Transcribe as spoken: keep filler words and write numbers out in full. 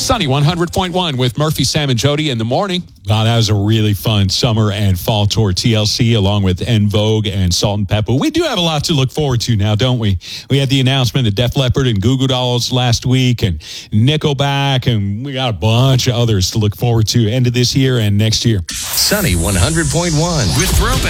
Sunny one hundred point one with Murphy, Sam, and Jody in the morning. Wow, that was a really fun summer and fall tour. T L C along with En Vogue and Salt and Pepper. We do have a lot to look forward to now, don't we? We had the announcement of Def Leppard and Goo Goo Dolls last week, and Nickelback, and we got a bunch of others to look forward to end of this year and next year. Sunny one hundred point one with Throwback.